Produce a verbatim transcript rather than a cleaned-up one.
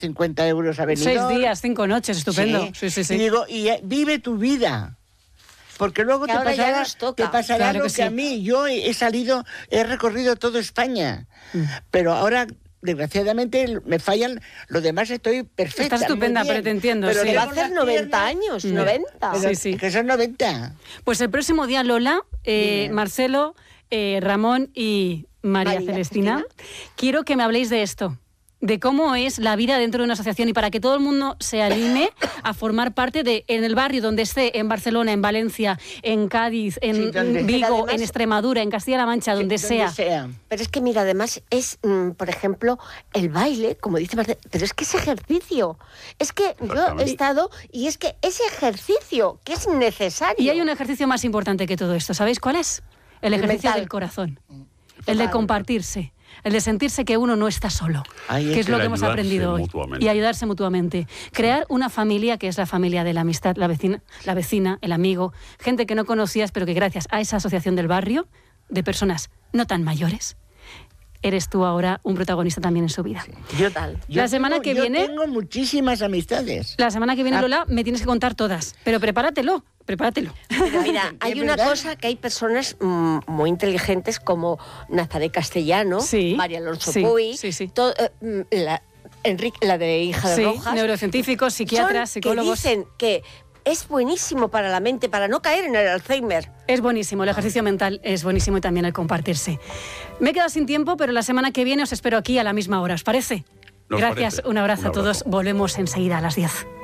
cincuenta euros a venir. Seis días, cinco noches, estupendo. Sí, sí, sí. sí. Y digo, y eh, vive tu vida. Porque luego te pasará, te pasará claro lo que que, sí. a mí. Yo he, he salido, he recorrido toda España. Mm. Pero ahora, desgraciadamente, me fallan. Lo demás estoy perfecta. Estás estupenda, pero te entiendo. Pero sí. te va a hacer noventa años, Mm. noventa. Pero Sí, sí. que son noventa. Pues el próximo día, Lola, eh, Marcelo, eh, Ramón y María, María Celestina, Celestina, quiero que me habléis de esto. De cómo es la vida dentro de una asociación y para que todo el mundo se anime a formar parte de, en el barrio donde esté, en Barcelona, en Valencia, en Cádiz, en Sí, donde- Vigo, además- en Extremadura, en Castilla-La Mancha, donde, Sí, sea. sea. Pero es que, mira, además es, mm, por ejemplo, el baile, como dice Marcelo, pero es que es ejercicio. Es que yo he estado y es que es ejercicio, que es necesario. Y hay un ejercicio más importante que todo esto. ¿Sabéis cuál es? El El ejercicio mental. del corazón. El de compartirse. El de sentirse que uno no está solo. Ahí que es es lo el que hemos ayudarse aprendido hoy. mutuamente. Y ayudarse mutuamente. Crear una familia que es la familia de la amistad, la vecina, la vecina, el amigo, gente que no conocías, pero que gracias a esa asociación del barrio, de personas no tan mayores, eres tú ahora un protagonista también en su vida. Yo, Total. yo La semana tengo- que yo viene- tengo muchísimas amistades. La semana que viene, Ah. Lola, me tienes que contar todas. Pero prepáratelo, prepáratelo. Pero mira, hay ¿Es una verdad? cosa que hay personas mm, muy inteligentes como Nazaret Castellano, Sí, María Alonso sí, Puy, sí, sí. to- eh, mm, la, Enrique, la de hija de Sí, Rojas. neurocientíficos, psiquiatras, son psicólogos. Que dicen que es buenísimo para la mente, para no caer en el Alzheimer. Es buenísimo, el ejercicio mental es buenísimo y también el compartirse. Me he quedado sin tiempo, pero la semana que viene os espero aquí a la misma hora, ¿os parece? Nos Gracias, parece. un abrazo Un a todos. abrazo. Volvemos enseguida a las diez.